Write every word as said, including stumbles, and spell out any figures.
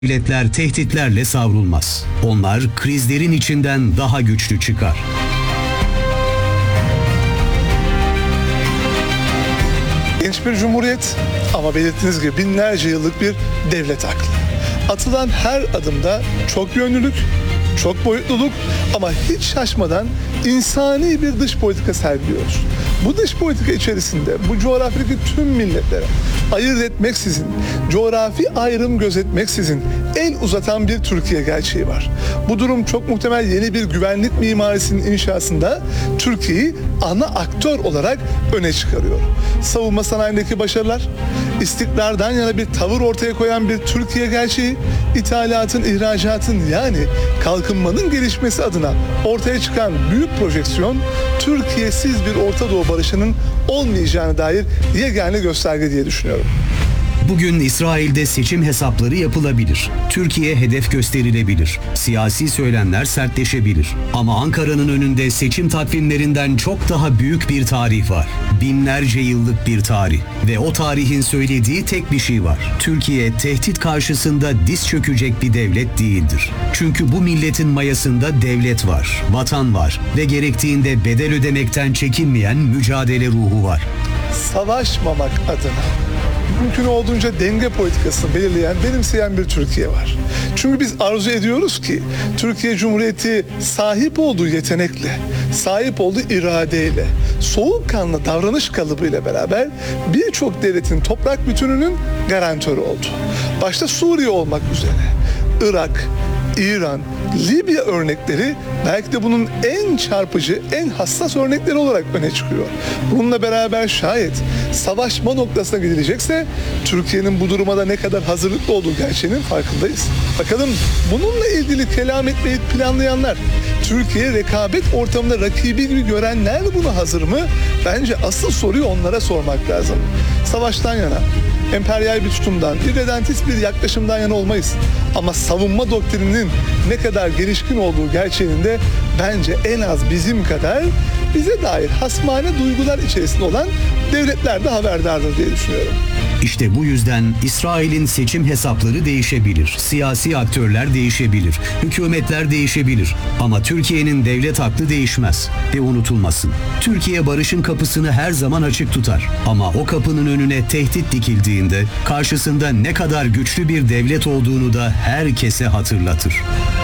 Devletler tehditlerle savrulmaz. Onlar krizlerin içinden daha güçlü çıkar. Genç bir cumhuriyet ama belirttiğiniz gibi binlerce yıllık bir devlet aklı. Atılan her adımda çok yönlülük, çok boyutluluk ama hiç şaşmadan insani bir dış politika sergiliyoruz. Bu dış politika içerisinde bu coğrafyadaki tüm milletlere ayırt etmeksizin, coğrafi ayrım gözetmeksizin el uzatan bir Türkiye gerçeği var. Bu durum çok muhtemel yeni bir güvenlik mimarisinin inşasında Türkiye'yi ana aktör olarak öne çıkarıyor. Savunma sanayindeki başarılar, istikrardan yana bir tavır ortaya koyan bir Türkiye gerçeği, ithalatın, ihracatın yani kalkınmanın gelişmesi adına ortaya çıkan büyük projeksiyon, Türkiye'siz bir Orta Doğu barışının olmayacağına dair yegane gösterge diye düşünüyorum. Bugün İsrail'de seçim hesapları yapılabilir. Türkiye hedef gösterilebilir. Siyasi söylemler sertleşebilir. Ama Ankara'nın önünde seçim takvimlerinden çok daha büyük bir tarih var. Binlerce yıllık bir tarih. Ve o tarihin söylediği tek bir şey var. Türkiye tehdit karşısında diz çökecek bir devlet değildir. Çünkü bu milletin mayasında devlet var, vatan var ve gerektiğinde bedel ödemekten çekinmeyen mücadele ruhu var. Savaşmamak adına mümkün olduğunca denge politikasını belirleyen, benimseyen bir Türkiye var. Çünkü biz arzu ediyoruz ki Türkiye Cumhuriyeti sahip olduğu yetenekle, sahip olduğu iradeyle, soğukkanlı davranış kalıbıyla beraber birçok devletin toprak bütününün garantörü oldu. Başta Suriye olmak üzere Irak, İran, Libya örnekleri belki de bunun en çarpıcı, en hassas örnekleri olarak öne çıkıyor. Bununla beraber şayet savaşma noktasına gidilecekse Türkiye'nin bu duruma da ne kadar hazırlıklı olduğu gerçeğinin farkındayız. Bakalım bununla ilgili kelam etmeyi planlayanlar, Türkiye rekabet ortamında rakibi gibi görenler buna hazır mı? Bence asıl soruyu onlara sormak lazım. Savaştan yana, emperyal bir tutumdan, irredentist bir yaklaşımdan yana olmayız. Ama savunma doktrininin ne kadar gelişkin olduğu gerçeğinin de bence en az bizim kadar bize dair hasmane duygular içerisinde olan devletler de haberdardır diye düşünüyorum. İşte bu yüzden İsrail'in seçim hesapları değişebilir, siyasi aktörler değişebilir, hükümetler değişebilir. Ama Türkiye'nin devlet aklı değişmez ve unutulmasın. Türkiye barışın kapısını her zaman açık tutar. Ama o kapının önüne tehdit dikildiğinde karşısında ne kadar güçlü bir devlet olduğunu da herkese hatırlatır.